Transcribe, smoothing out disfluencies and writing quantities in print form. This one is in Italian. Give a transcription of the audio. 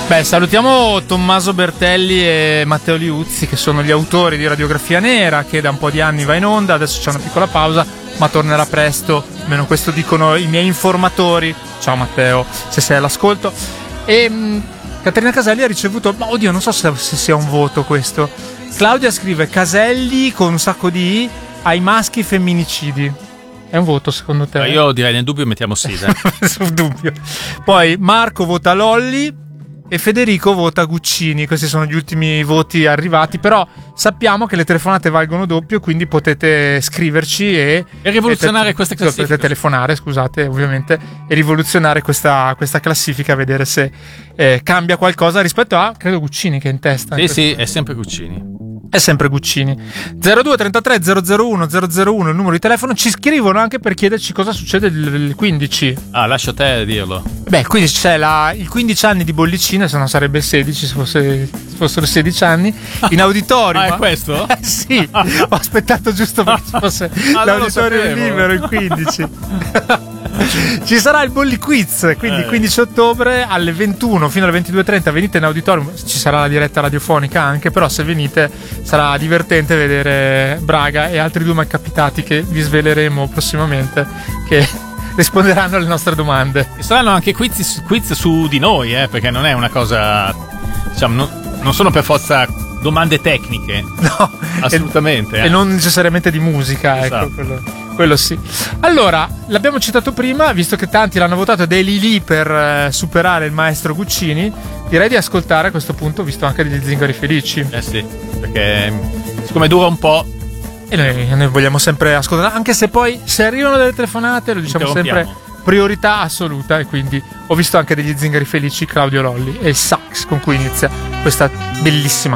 Beh, salutiamo Tommaso Bertelli e Matteo Liuzzi, che sono gli autori di Radiografia Nera, che da un po' di anni va in onda. Adesso c'è una piccola pausa, ma tornerà presto, almeno questo dicono i miei informatori. Ciao Matteo, se sei all'ascolto. E Caterina Caselli ha ricevuto, ma oddio, non so se sia un voto questo. Claudia scrive: Caselli con un sacco di I ai maschi femminicidi. È un voto secondo te? Ma io direi nel dubbio mettiamo sì. Sul dubbio. Poi Marco vota Lolli e Federico vota Guccini. Questi sono gli ultimi voti arrivati, però sappiamo che le telefonate valgono doppio, quindi potete scriverci e rivoluzionare questa classifica. Potete telefonare, scusate, ovviamente, e rivoluzionare questa classifica, vedere se cambia qualcosa rispetto a, credo, Guccini che è in testa. Sì, è sempre Guccini. È sempre Guccini. 02 33 001 001 il numero di telefono. Ci scrivono anche per chiederci cosa succede il 15. Ah, lascio a te dirlo. Beh, quindi c'è il 15 anni di bollicine, se no sarebbe il 16 se fossero 16 anni, in auditorium. Ah, è questo? Sì, ho aspettato giusto perché ci fosse l'auditorium libero il 15. Ci sarà il Bolli Quiz, quindi 15 ottobre alle 21 fino alle 22:30 venite in auditorium, ci sarà la diretta radiofonica anche, però se venite sarà divertente vedere Braga e altri due malcapitati che vi sveleremo prossimamente, che risponderanno alle nostre domande. E saranno anche quiz su di noi, perché non è una cosa, diciamo, non sono per forza domande tecniche. No, assolutamente. E non necessariamente di musica, esatto. Ecco, quello sì. Allora, l'abbiamo citato prima, visto che tanti l'hanno votato ed è lì per superare il maestro Guccini, direi di ascoltare a questo punto, visto anche degli Zingari Felici. Sì, perché siccome dura un po'. E noi vogliamo sempre ascoltare, anche se poi se arrivano delle telefonate lo diciamo sempre priorità assoluta, e quindi ho visto anche degli Zingari Felici, Claudio Lolli e il sax con cui inizia questa bellissima